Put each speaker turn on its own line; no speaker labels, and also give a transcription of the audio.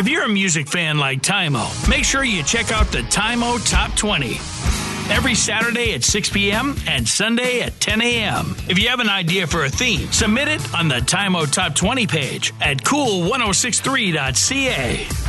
If you're a music fan like Tymo, make sure you check out the Tymo Top 20. Every Saturday at 6 p.m. and Sunday at 10 a.m. If you have an idea for a theme, submit it on the Tymo Top 20 page at cool1063.ca.